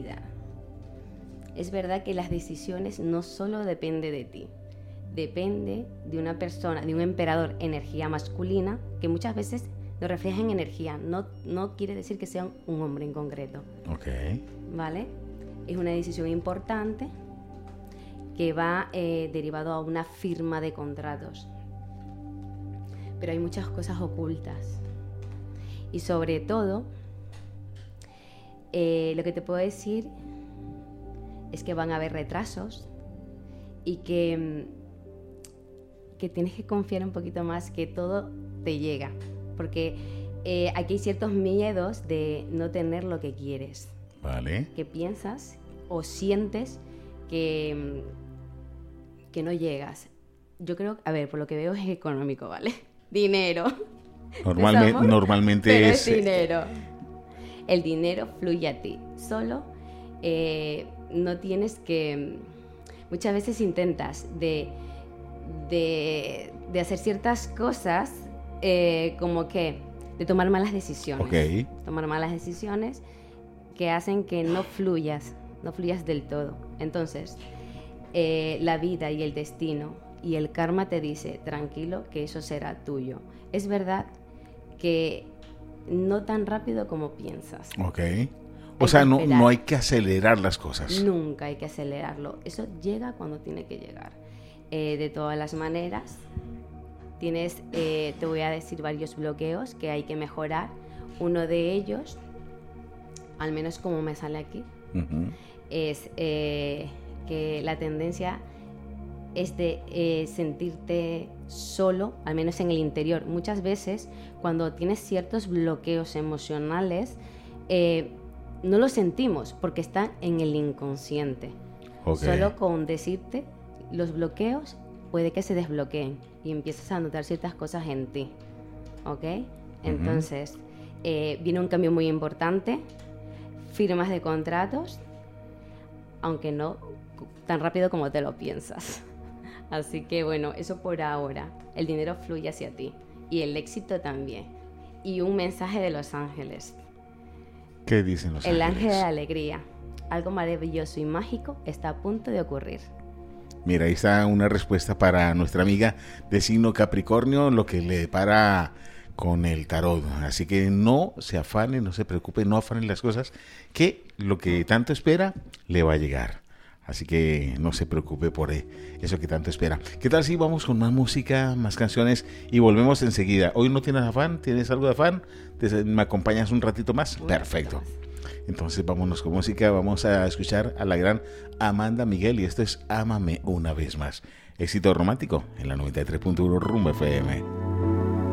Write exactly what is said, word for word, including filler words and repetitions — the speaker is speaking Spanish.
vida. Es verdad que las decisiones no solo dependen de ti, depende de una persona, de un emperador, energía masculina, que muchas veces lo refleja en energía, no, no quiere decir que sea un hombre en concreto. Ok. ¿Vale? Es una decisión importante que va eh, derivado a una firma de contratos. Pero hay muchas cosas ocultas. Y sobre todo, eh, lo que te puedo decir es que van a haber retrasos y que, que tienes que confiar un poquito más que todo te llega. Porque eh, aquí hay ciertos miedos de no tener lo que quieres. Vale. Que piensas o sientes que, que no llegas. Yo creo, a ver, por lo que veo es económico, ¿vale? Dinero. Normalmente, normalmente Pero es... es dinero. El dinero fluye a ti. Solo eh, no tienes que... Muchas veces intentas de, de, de hacer ciertas cosas eh, como que de tomar malas decisiones. Okay. Tomar malas decisiones que hacen que no fluyas, no fluyas del todo. Entonces, eh, la vida y el destino y el karma te dice, tranquilo, que eso será tuyo. Es verdad que no tan rápido como piensas. Ok. O sea, no, no hay que acelerar las cosas. Nunca hay que acelerarlo. Eso llega cuando tiene que llegar. Eh, de todas las maneras, tienes, eh, te voy a decir varios bloqueos que hay que mejorar. Uno de ellos, al menos como me sale aquí, uh-huh. es eh, que la tendencia es de eh, sentirte solo, al menos en el interior. Muchas veces, cuando tienes ciertos bloqueos emocionales, eh, no los sentimos porque están en el inconsciente. Okay. Solo con decirte los bloqueos puede que se desbloqueen y empiezas a notar ciertas cosas en ti. ¿Ok? Uh-huh. Entonces, eh, viene un cambio muy importante, firmas de contratos, aunque no tan rápido como te lo piensas. Así que bueno, eso por ahora. El dinero fluye hacia ti y el éxito también. Y un mensaje de los ángeles. ¿Qué dicen los ángeles? El ángel de la alegría. Algo maravilloso y mágico está a punto de ocurrir. Mira, ahí está una respuesta para nuestra amiga de signo Capricornio, lo que le depara con el tarot. Así que no se afane, no se preocupe, no afanen las cosas, que lo que tanto espera le va a llegar. Así que no se preocupe por eso que tanto espera. ¿Qué tal si vamos con más música, más canciones y volvemos enseguida? ¿Hoy no tienes afán? ¿Tienes algo de afán? ¿Me acompañas un ratito más? Perfecto. Entonces vámonos con música. Vamos a escuchar a la gran Amanda Miguel y esto es Ámame una vez más. Éxito romántico en la noventa y tres punto uno Rumba F M.